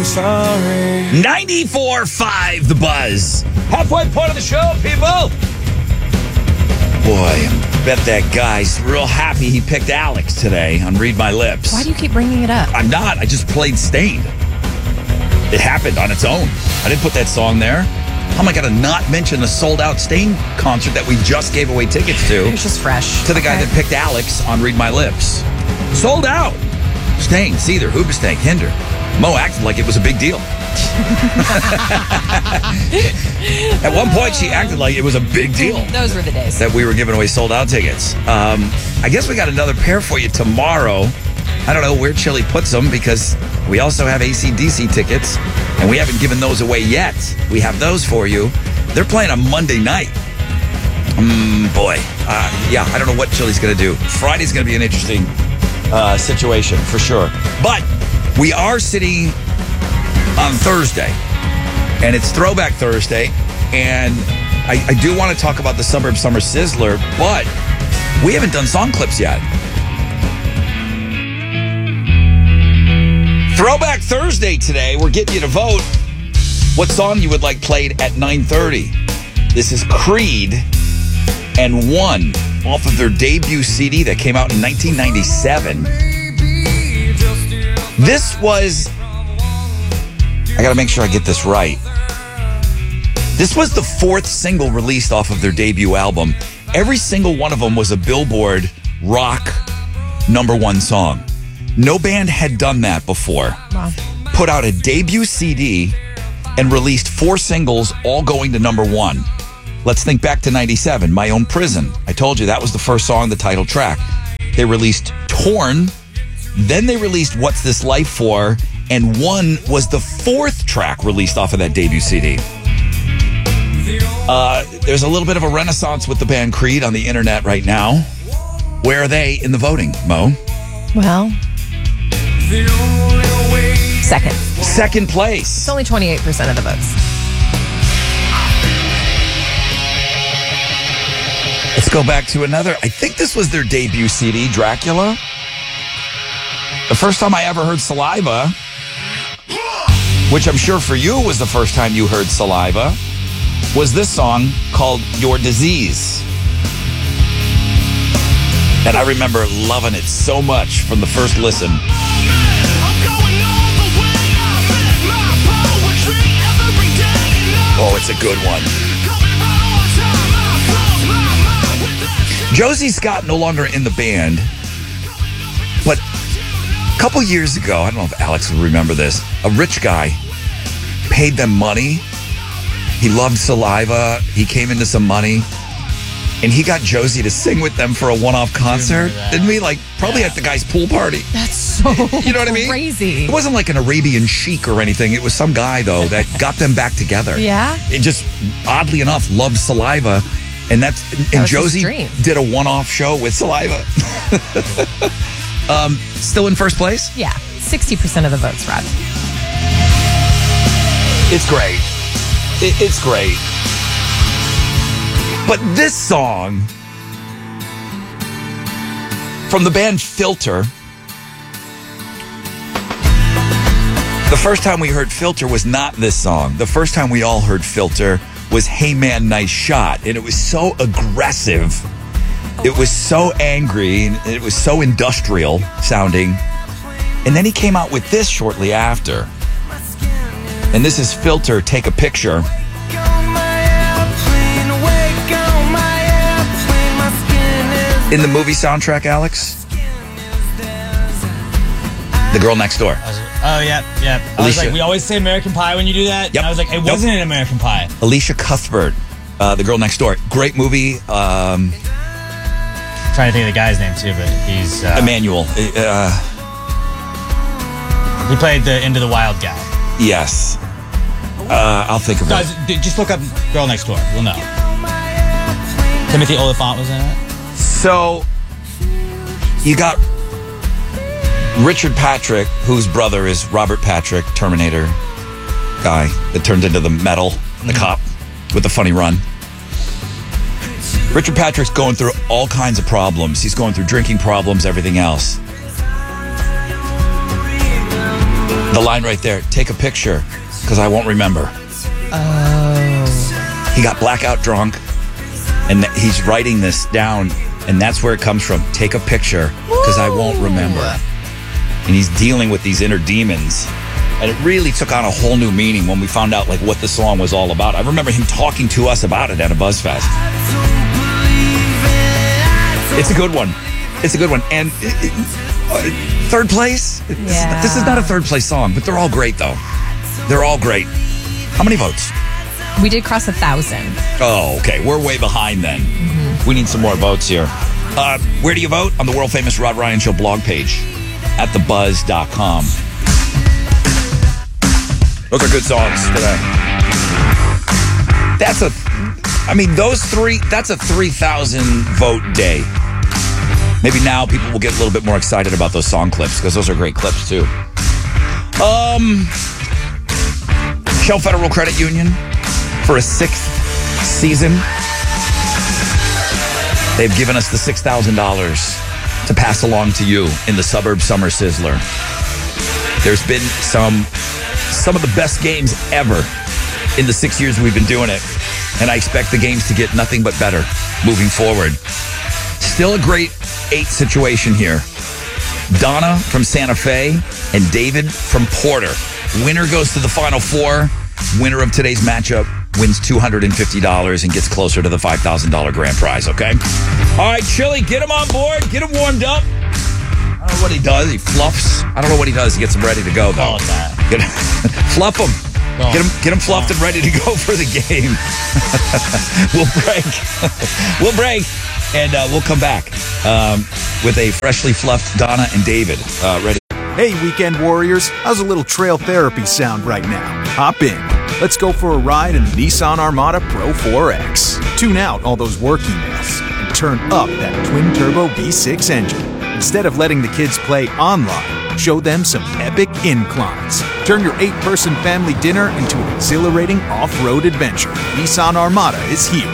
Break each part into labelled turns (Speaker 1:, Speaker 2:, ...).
Speaker 1: sorry.
Speaker 2: 94.5 The Buzz. Halfway point of the show, people. Boy, I bet that guy's real happy he picked Alex today on Read My Lips.
Speaker 3: Why do you keep bringing it up?
Speaker 2: I'm not. I just played Stained. It happened on its own. I didn't put that song there. How am I going to not mention the sold-out Stained concert that we just gave away tickets to?
Speaker 3: It's just fresh.
Speaker 2: To the guy that picked Alex on Read My Lips. Sold out. Stained, Seether, Hoobastank, Hinder. Mo acted like it was a big deal. At one point, she acted like it was a big deal.
Speaker 3: Those were the days.
Speaker 2: That we were giving away sold-out tickets. I guess we got another pair for you tomorrow. I don't know where Chili puts them because we also have AC/DC tickets, and we haven't given those away yet. We have those for you. They're playing on Monday night. Boy. Yeah, I don't know what Chili's going to do. Friday's going to be an interesting situation for sure. But we are sitting on Thursday, and it's Throwback Thursday, and I do want to talk about the Suburb Summer Sizzler, but we haven't done song clips yet. Throwback Thursday today, we're getting you to vote what song you would like played at 9:30. This is Creed and One off of their debut CD that came out in 1997. This was... I got to make sure I get this right. This was the fourth single released off of their debut album. Every single one of them was a Billboard rock #1 song. No band had done that before.
Speaker 3: Wow.
Speaker 2: Put out a debut CD and released 4 singles, all going to #1. Let's think back to 97, My Own Prison. I told you that was the first song, the title track. They released Torn, then they released What's This Life For, and One was the 4th track released off of that debut CD. There's a little bit of a renaissance with the band Creed on the internet right now. Where are they in the voting, Mo?
Speaker 3: Well, second.
Speaker 2: Second place.
Speaker 3: It's only 28% of the votes.
Speaker 2: Let's go back to another. I think this was their debut CD, Dracula. The first time I ever heard Saliva, which I'm sure for you was the first time you heard Saliva, was this song called Your Disease. And I remember loving it so much from the first listen. Oh, it's a good one. Josie Scott no longer in the band, but a couple years ago, I don't know if Alex will remember this, a rich guy paid them money. He loved Saliva. He came into some money. And he got Josie to sing with them for a one-off concert. Didn't we? Like, probably at the guy's pool party.
Speaker 3: That's so
Speaker 2: you know what I mean?
Speaker 3: Crazy.
Speaker 2: It wasn't like an Arabian sheik or anything. It was some guy, though, that got them back together.
Speaker 3: Yeah?
Speaker 2: It just, oddly enough, loved Saliva. And Josie did a one-off show with Saliva. Still in first place?
Speaker 3: Yeah. 60% of the votes, Rod.
Speaker 2: It's great. It's great. But this song from the band Filter, the first time we heard Filter was not this song. The first time we all heard Filter was Hey Man, Nice Shot. And it was so aggressive. It was so angry. And it was so industrial sounding. And then he came out with this shortly after. And this is Filter, Take a Picture. In the movie soundtrack, Alex? The Girl Next Door.
Speaker 1: Oh, yeah. I was like, we always say American Pie when you do that.
Speaker 2: Yep.
Speaker 1: And I was like, it wasn't an American Pie.
Speaker 2: Alicia Cuthbert, The Girl Next Door. Great movie.
Speaker 1: Trying to think of the guy's name, too, but he's...
Speaker 2: Emmanuel.
Speaker 1: He played the Into the Wild guy.
Speaker 2: Yes. I'll think of it.
Speaker 1: Just look up Girl Next Door. You'll know. Timothy Olyphant was in it.
Speaker 2: So, you got Richard Patrick, whose brother is Robert Patrick, Terminator guy that turned into the metal, the cop with the funny run. Richard Patrick's going through all kinds of problems. He's going through drinking problems, everything else. The line right there, take a picture, because I won't remember.
Speaker 3: Oh.
Speaker 2: He got blackout drunk, and he's writing this down, and that's where it comes from. Take a picture, because I won't remember. And he's dealing with these inner demons. And it really took on a whole new meaning when we found out like what the song was all about. I remember him talking to us about it at a BuzzFest. It's a good one. It's a good one. And third place?
Speaker 3: Yeah.
Speaker 2: This is not a third place song, but they're all great, though. They're all great. How many votes?
Speaker 3: We did cross 1,000.
Speaker 2: Oh, okay. We're way behind then. We need some more votes here. Where do you vote? On the world-famous Rod Ryan Show blog page at thebuzz.com. Those are good songs today. Those three, that's a 3,000 vote day. Maybe now people will get a little bit more excited about those song clips because those are great clips too. Shell Federal Credit Union for a 6th season. They've given us the $6,000 to pass along to you in the Suburb Summer Sizzler. There's been some of the best games ever in the 6 years we've been doing it. And I expect the games to get nothing but better moving forward. Still a great 8 situation here. Donna from Santa Fe and David from Porter. Winner goes to the Final Four. Winner of today's matchup wins $250 and gets closer to the $5,000 grand prize, okay? All right, Chili, get him on board. Get him warmed up. I don't know what he does. He fluffs. I don't know what he does. He gets him ready to go, though. Fluff him. Get him fluffed and ready to go for the game. We'll break, and we'll come back with a freshly fluffed Donna and David ready.
Speaker 4: Hey, weekend warriors. How's a little trail therapy sound right now? Hop in. Let's go for a ride in the Nissan Armada Pro 4X. Tune out all those work emails and turn up that twin-turbo V6 engine. Instead of letting the kids play online, show them some epic inclines. Turn your 8-person family dinner into an exhilarating off-road adventure. Nissan Armada is here.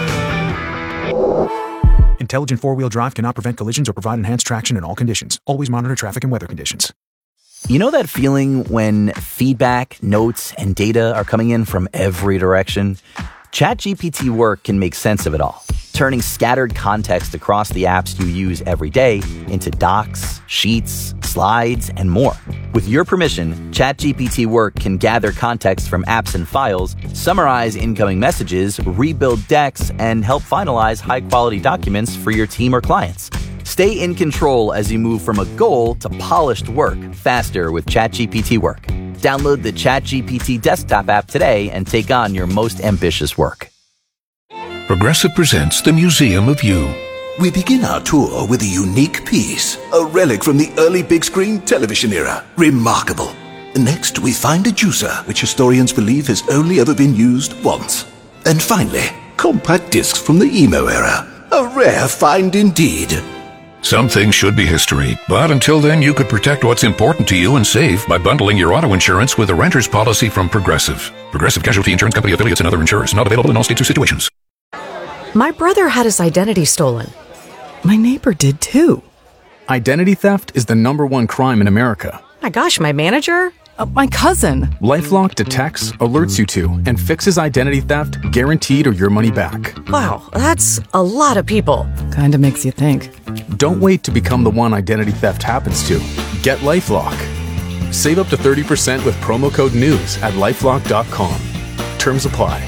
Speaker 4: Intelligent four-wheel drive cannot prevent collisions or provide enhanced traction in all conditions. Always monitor traffic and weather conditions.
Speaker 5: You know that feeling when feedback, notes, and data are coming in from every direction? ChatGPT Work can make sense of it all, turning scattered context across the apps you use every day into docs, sheets, slides, and more. With your permission, ChatGPT Work can gather context from apps and files, summarize incoming messages, rebuild decks, and help finalize high-quality documents for your team or clients. Stay in control as you move from a goal to polished work faster with ChatGPT Work. Download the ChatGPT desktop app today and take on your most ambitious work.
Speaker 6: Progressive presents the Museum of You.
Speaker 7: We begin our tour with a unique piece, a relic from the early big screen television era. Remarkable. Next, we find a juicer, which historians believe has only ever been used once. And finally, compact discs from the emo era. A rare find indeed.
Speaker 6: Some things should be history, but until then you could protect what's important to you and save by bundling your auto insurance with a renter's policy from Progressive. Progressive Casualty Insurance Company affiliates and other insurers. Not available in all states or situations.
Speaker 8: My brother had his identity stolen. My neighbor did too.
Speaker 4: Identity theft is the #1 crime in America.
Speaker 8: My gosh, my manager?
Speaker 3: My cousin.
Speaker 4: LifeLock detects, alerts you to, and fixes identity theft guaranteed or your money back.
Speaker 8: Wow, that's a lot of people.
Speaker 3: Kinda makes you think.
Speaker 4: Don't wait to become the one identity theft happens to. Get LifeLock. Save up to 30% with promo code NEWS at LifeLock.com. Terms apply.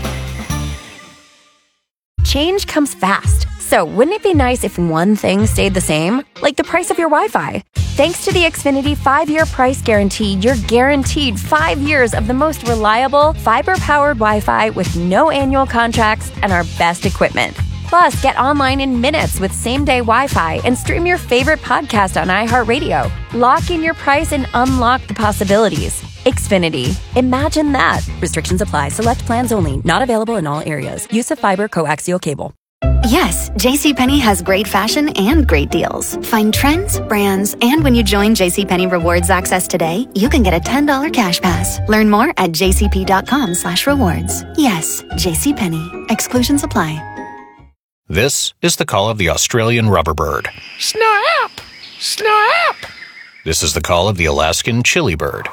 Speaker 9: Change comes fast. So wouldn't it be nice if one thing stayed the same? Like the price of your Wi-Fi. Thanks to the Xfinity 5-year price guarantee, you're guaranteed 5 years of the most reliable, fiber-powered Wi-Fi with no annual contracts and our best equipment. Plus, get online in minutes with same-day Wi-Fi and stream your favorite podcast on iHeartRadio. Lock in your price and unlock the possibilities. Xfinity. Imagine that. Restrictions apply. Select plans only. Not available in all areas. Use of fiber coaxial cable.
Speaker 10: Yes, JCPenney has great fashion and great deals. Find trends, brands, and when you join JCPenney Rewards Access today, you can get a $10 cash pass. Learn more at jcp.com/rewards. Yes, JCPenney. Exclusions apply.
Speaker 11: This is the call of the Australian rubberbird.
Speaker 12: Snap! Snap!
Speaker 11: This is the call of the Alaskan chili bird.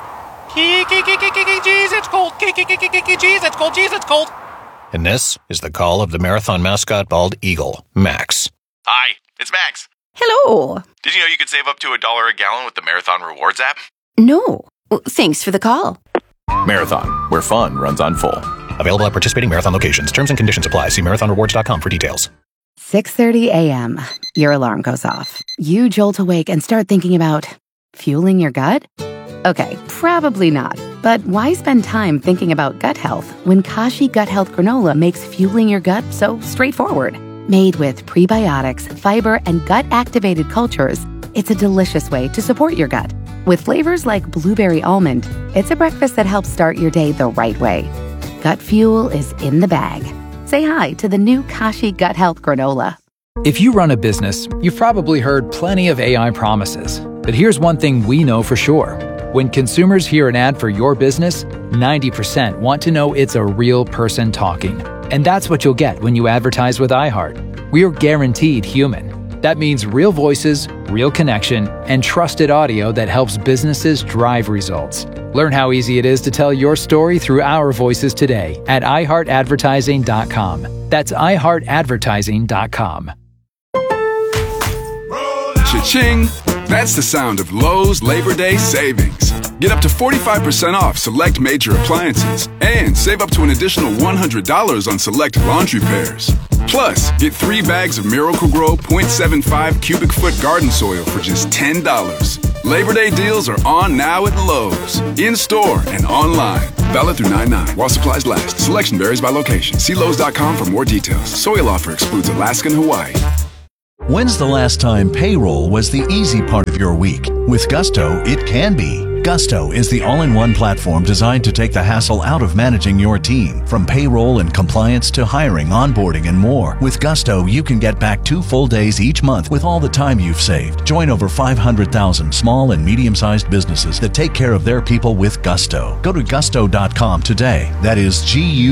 Speaker 11: Jeez, it's cold. Jeez, it's cold. Jeez, it's cold. And this is the call of the marathon mascot bald eagle, Max.
Speaker 12: Hi, it's Max.
Speaker 8: Hello.
Speaker 12: Did you know you could save up to $1 a gallon with the Marathon Rewards app?
Speaker 8: No. Well, thanks for the call.
Speaker 13: Marathon, where fun runs on full.
Speaker 11: Available at participating Marathon locations. Terms and conditions apply. See marathonrewards.com for details.
Speaker 14: 6:30 a.m. Your alarm goes off. You jolt awake and start thinking about fueling your gut? Okay, probably not. But why spend time thinking about gut health when Kashi Gut Health Granola makes fueling your gut so straightforward? Made with prebiotics, fiber, and gut-activated cultures, it's a delicious way to support your gut. With flavors like blueberry almond, it's a breakfast that helps start your day the right way. Gut fuel is in the bag. Say hi to the new Kashi Gut Health Granola.
Speaker 15: If you run a business, you've probably heard plenty of AI promises. But here's one thing we know for sure. When consumers hear an ad for your business, 90% want to know it's a real person talking. And that's what you'll get when you advertise with iHeart. We are guaranteed human. That means real voices, real connection, and trusted audio that helps businesses drive results. Learn how easy it is to tell your story through our voices today at iHeartAdvertising.com. That's iHeartAdvertising.com.
Speaker 16: Cha-ching! That's the sound of Lowe's Labor Day savings. Get up to 45% off select major appliances and save up to an additional $100 on select laundry pairs. Plus, get 3 bags of Miracle-Gro 0.75 cubic foot garden soil for just $10. Labor Day deals are on now at Lowe's, in-store and online. Valid through 9/9 while supplies last. Selection varies by location. See Lowe's.com for more details. Soil offer excludes Alaska and Hawaii.
Speaker 17: When's the last time payroll was the easy part of your week? With Gusto, it can be. Gusto is the all-in-one platform designed to take the hassle out of managing your team. From payroll and compliance to hiring, onboarding, and more. With Gusto, you can get back 2 full days each month with all the time you've saved. Join over 500,000 small and medium-sized businesses that take care of their people with Gusto. Go to gusto.com today. That is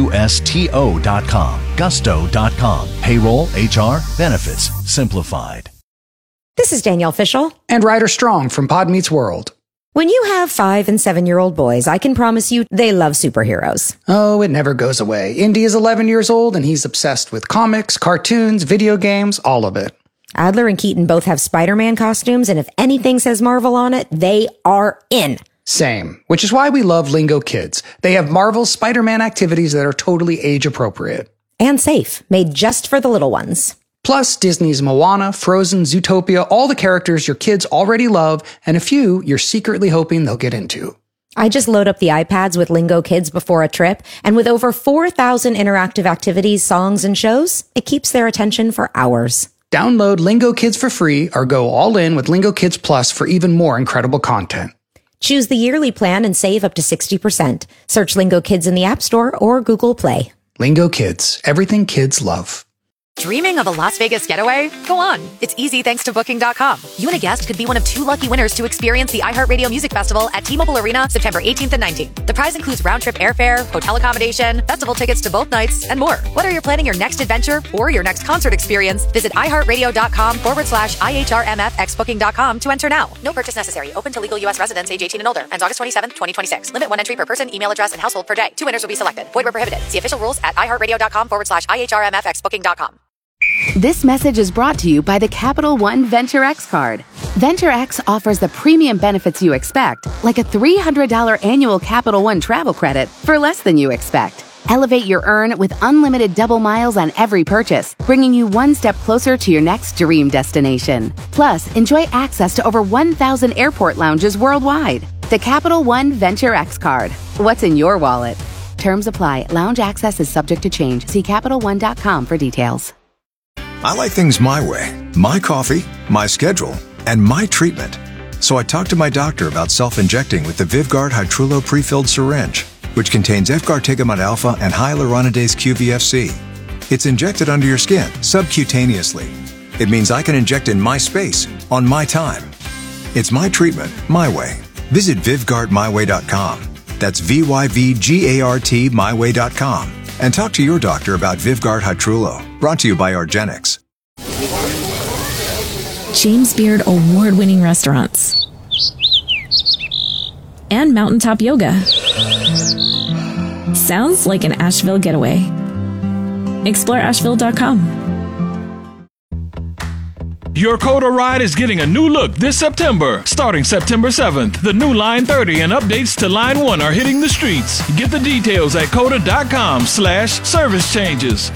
Speaker 17: GUSTO.com. Gusto.com. Payroll, HR, benefits, simplified.
Speaker 8: This is Danielle Fishel.
Speaker 18: And Ryder Strong from Pod Meets World.
Speaker 8: When you have 5- and 7-year-old boys, I can promise you they love superheroes.
Speaker 18: Oh, it never goes away. Indy is 11 years old and he's obsessed with comics, cartoons, video games, all of it.
Speaker 8: Adler and Keaton both have Spider-Man costumes, and if anything says Marvel on it, they are in.
Speaker 18: Same, which is why we love Lingo Kids. They have Marvel's Spider-Man activities that are totally age-appropriate.
Speaker 8: And safe, made just for the little ones.
Speaker 18: Plus, Disney's Moana, Frozen, Zootopia, all the characters your kids already love, and a few you're secretly hoping they'll get into.
Speaker 8: I just load up the iPads with Lingo Kids before a trip, and with over 4,000 interactive activities, songs, and shows, it keeps their attention for hours.
Speaker 18: Download Lingo Kids for free or go all in with Lingo Kids Plus for even more incredible content.
Speaker 8: Choose the yearly plan and save up to 60%. Search Lingo Kids in the App Store or Google Play.
Speaker 18: Lingo Kids, everything kids love.
Speaker 19: Dreaming of a Las Vegas getaway? Go on. It's easy thanks to Booking.com. You and a guest could be one of 2 lucky winners to experience the iHeartRadio Music Festival at T-Mobile Arena September 18th and 19th. The prize includes round-trip airfare, hotel accommodation, festival tickets to both nights, and more. Whether you're planning your next adventure or your next concert experience, visit iHeartRadio.com/IHRMFXBooking.com to enter now. No purchase necessary. Open to legal U.S. residents age 18 and older. Ends August 27th, 2026. Limit 1 entry per person, email address, and household per day. 2 winners will be selected. Void where prohibited. See official rules at iHeartRadio.com/IHRMFXBooking.com.
Speaker 14: This message is brought to you by the Capital One Venture X card. Venture X offers the premium benefits you expect, like a $300 annual Capital One travel credit for less than you expect. Elevate your earn with unlimited double miles on every purchase, bringing you one step closer to your next dream destination. Plus, enjoy access to over 1,000 airport lounges worldwide. The Capital One Venture X card. What's in your wallet? Terms apply. Lounge access is subject to change. See CapitalOne.com for details.
Speaker 20: I like things my way, my coffee, my schedule, and my treatment. So I talked to my doctor about self-injecting with the Vyvgart Hytrulo pre-filled syringe, which contains efgartigimod alpha and hyaluronidase QVFC. It's injected under your skin, subcutaneously. It means I can inject in my space, on my time. It's my treatment, my way. Visit VyvgartMyWay.com. That's VYVGART MyWay.com. And talk to your doctor about Vyvgart Hytrulo. Brought to you by argenx.
Speaker 21: James Beard award-winning restaurants. and mountaintop yoga. Sounds like an Asheville getaway. Explore Asheville.com.
Speaker 22: Your Coda ride is getting a new look this September. Starting September 7th, the new Line 30 and updates to Line 1 are hitting the streets. Get the details at coda.com/service changes.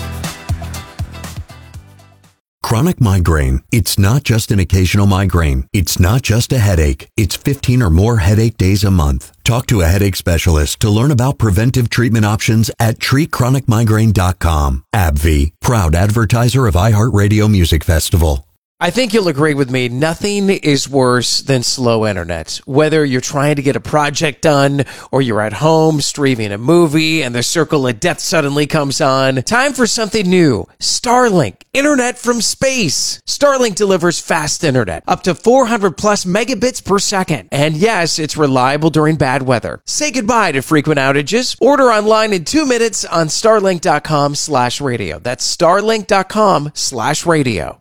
Speaker 23: Chronic migraine. It's not just an occasional migraine. It's not just a headache. It's 15 or more headache days a month. Talk to a headache specialist to learn about preventive treatment options at treatchronicmigraine.com. AbbVie, proud advertiser of iHeartRadio Music Festival.
Speaker 24: I think you'll agree with me, nothing is worse than slow internet. Whether you're trying to get a project done or you're at home streaming a movie and the circle of death suddenly comes on, time for something new. Starlink, internet from space. Starlink delivers fast internet, up to 400 plus megabits per second. And yes, it's reliable during bad weather. Say goodbye to frequent outages. Order online in 2 minutes on starlink.com/radio. That's starlink.com/radio.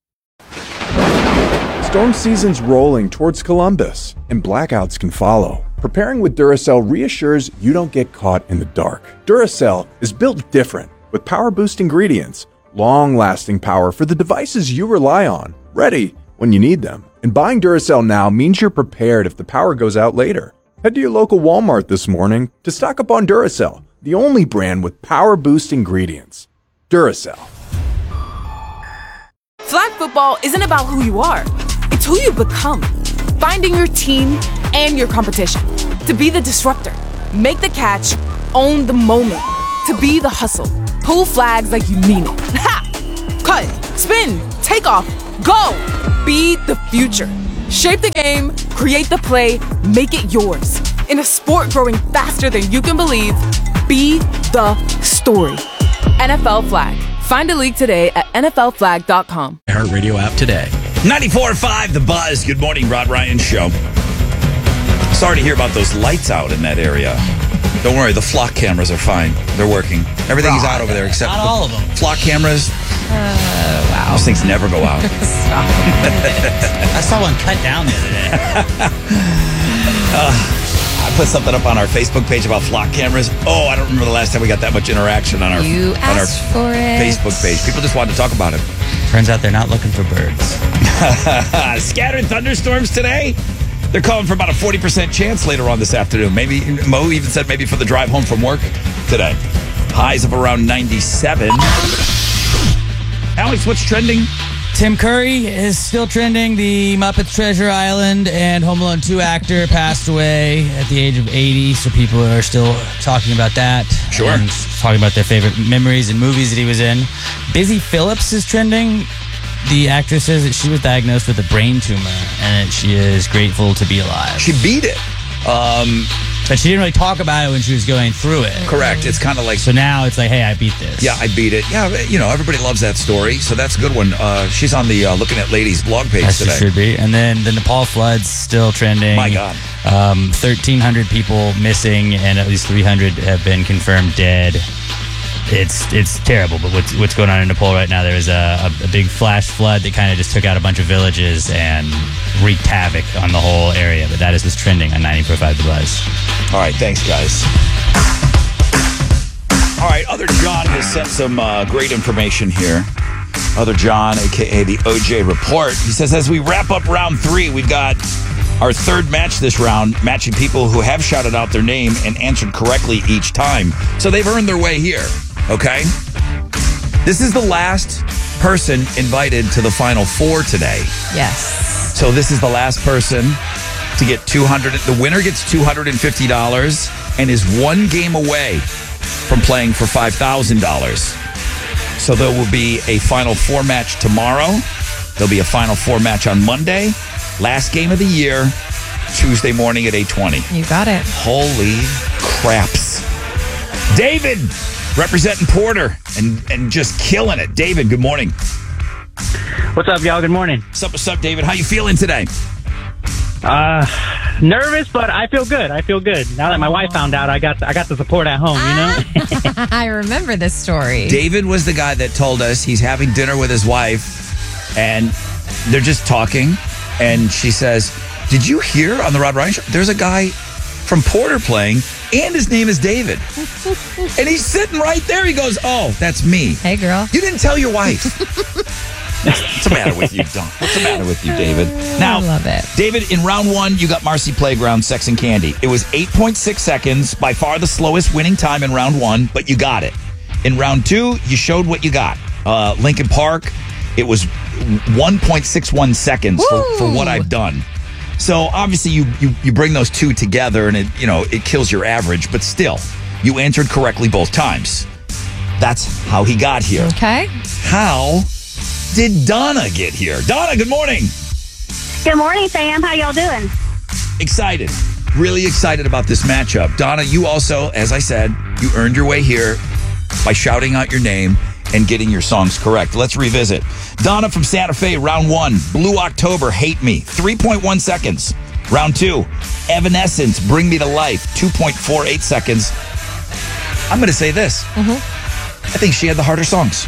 Speaker 25: Storm season's rolling towards Columbus, and blackouts can follow. Preparing with Duracell reassures you don't get caught in the dark. Duracell is built different, with power boost ingredients, long-lasting power for the devices you rely on, ready when you need them. And buying Duracell now means you're prepared if the power goes out later. Head to your local Walmart this morning to stock up on Duracell, the only brand with power boost ingredients. Duracell.
Speaker 26: Flag football isn't about who you are. It's who you become. Finding your team and your competition. To be the disruptor. Make the catch. Own the moment. To be the hustle. Pull flags like you mean it. Ha! Cut. Spin. Take off. Go. Be the future. Shape the game. Create the play. Make it yours. In a sport growing faster than you can believe, be the story. NFL Flag. Find a league today at NFLflag.com.
Speaker 2: iHeartRadio app today. 94.5 The Buzz. Good morning, Rod Ryan Show. Sorry to hear about those lights out in that area. Don't worry, the flock cameras are fine. They're working. Everything's out over there except
Speaker 1: not all of them.
Speaker 2: Flock cameras.
Speaker 1: Wow.
Speaker 2: Those things never go out.
Speaker 1: I saw one cut down the other day.
Speaker 2: I put something up on our Facebook page about flock cameras. Oh, I don't remember the last time we got that much interaction on our
Speaker 3: for it.
Speaker 2: Facebook page. People just wanted to talk about it.
Speaker 1: Turns out they're not looking for birds.
Speaker 2: Scattered thunderstorms today. They're calling for about a 40% chance later on this afternoon. Maybe Mo even said maybe for the drive home from work today. Highs of around 97. Alex, what's trending?
Speaker 1: Tim Curry is still trending. The Muppets Treasure Island and Home Alone 2 actor passed away at the age of 80, so people are still talking about that.
Speaker 2: Sure.
Speaker 1: And talking about their favorite memories and movies that he was in. Busy Phillips is trending. The actress says that she was diagnosed with a brain tumor and that she is grateful to be alive.
Speaker 2: She beat it.
Speaker 1: But she didn't really talk about it when she was going through it.
Speaker 2: Correct. It's kind of like...
Speaker 1: So now it's like, hey, I beat this.
Speaker 2: Yeah, I beat it. Yeah, you know, everybody loves that story, so that's a good one. She's on the Looking at Ladies blog page
Speaker 1: As
Speaker 2: today.
Speaker 1: she should be. And then the Nepal floods still trending.
Speaker 2: My God.
Speaker 1: 1,300 people missing and at least 300 have been confirmed dead. It's terrible, but what's going on in Nepal right now, there was a big flash flood that kind of just took out a bunch of villages and wreaked havoc on the whole area. But that is what's trending on 94.5 The Buzz.
Speaker 2: All right, thanks, guys. All right, Other John has sent some great information here. Other John, a.k.a. the OJ Report. He says, as we wrap up round 3, we've got our third match this round, matching people who have shouted out their name and answered correctly each time. So they've earned their way here, okay? This is the last person invited to the Final Four today.
Speaker 3: Yes.
Speaker 2: So this is the last person to get $200. The winner gets $250 and is one game away from playing for $5,000. So there will be a Final Four match tomorrow. There'll be a Final Four match on Monday. Last game of the year, Tuesday morning at 8:20.
Speaker 3: You got it.
Speaker 2: Holy craps. David, representing Porter and just killing it. David, good morning.
Speaker 27: What's up, y'all? Good morning.
Speaker 2: What's up, David? How you feeling today?
Speaker 27: Nervous, but I feel good. I feel good. Now that my wife found out, I got the support at home, you know?
Speaker 3: I remember this story.
Speaker 2: David was the guy that told us he's having dinner with his wife, and they're just talking, and she says, did you hear on the Rod Ryan Show, there's a guy from Porter playing, and his name is David. And he's sitting right there. He goes, oh, that's me.
Speaker 3: Hey, girl.
Speaker 2: You didn't tell your wife. What's the matter with you, Don? What's the matter with you, David? Now,
Speaker 3: I love it.
Speaker 2: David, in round 1, you got Marcy Playground, Sex and Candy. It was 8.6 seconds, by far the slowest winning time in round 1, but you got it. In round 2, you showed what you got. Lincoln Park, it was 1.61 seconds for what I've done. So obviously you bring those two together and it kills your average, but still, you answered correctly both times. That's how he got here.
Speaker 3: Okay.
Speaker 2: How did Donna get here? Donna, good morning.
Speaker 4: Good morning, Sam. How y'all doing?
Speaker 2: Excited. Really excited about this matchup. Donna, you also, as I said, you earned your way here by shouting out your name and getting your songs correct. Let's revisit. Donna from Santa Fe, round 1, Blue October, Hate Me, 3.1 seconds. Round 2, Evanescence, Bring Me to Life, 2.48 seconds. I'm going to say this. I think she had the harder songs.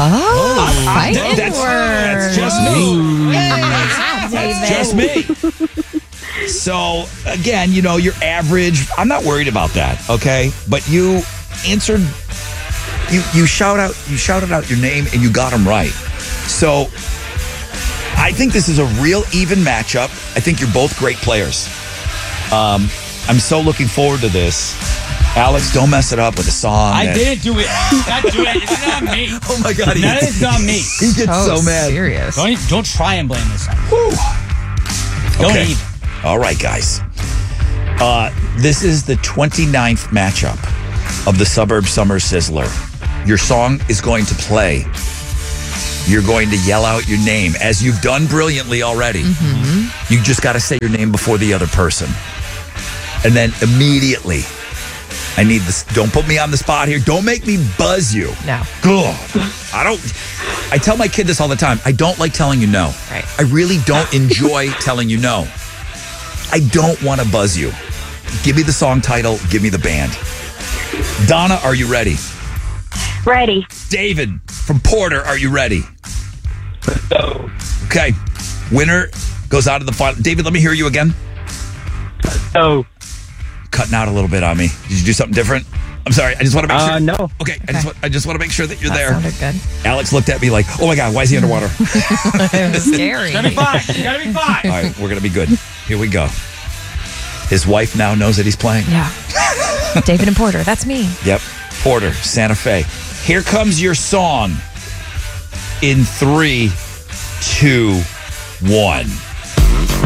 Speaker 2: That's just me. That's just me. So, again, your average, I'm not worried about that, okay? But you answered, you shouted out your name and you got them right. So, I think this is a real even matchup. I think you're both great players. I'm so looking forward to this. Alex, don't mess it up with a song.
Speaker 1: I didn't do it. Not do it. It's not me.
Speaker 2: Oh my God!
Speaker 1: None of it's on me.
Speaker 2: He gets so mad.
Speaker 3: Serious.
Speaker 1: Don't try and blame this on me.
Speaker 2: Don't
Speaker 1: even.
Speaker 2: All right, guys. This is the 29th matchup of the Suburb Summer Sizzler. Your song is going to play. You're going to yell out your name, as you've done brilliantly already. You just got to say your name before the other person. And then immediately, I need this. Don't put me on the spot here. Don't make me buzz you.
Speaker 3: No.
Speaker 2: I tell my kid this all the time. I don't like telling you no.
Speaker 3: Right.
Speaker 2: I really don't enjoy telling you no. I don't want to buzz you. Give me the song title. Give me the band. Donna, are you ready?
Speaker 4: Ready.
Speaker 2: David from Porter, are you ready?
Speaker 27: No.
Speaker 2: Okay. Winner goes out of the final. David, let me hear you again.
Speaker 27: No.
Speaker 2: Cutting out a little bit on me. Did you do something different? I'm sorry. I just want to make sure.
Speaker 27: No.
Speaker 2: Okay. I just want to make sure that you're there.
Speaker 3: That sounded good.
Speaker 2: Alex looked at me like, oh my God, why is he underwater?
Speaker 3: It was scary.
Speaker 1: It's gonna be fine. It's gonna be fine.
Speaker 2: All right, we're going to be good. Here we go. His wife now knows that he's playing.
Speaker 3: Yeah. David and Porter. That's me.
Speaker 2: Yep. Porter, Santa Fe. Here comes your song in 3, 2, 1.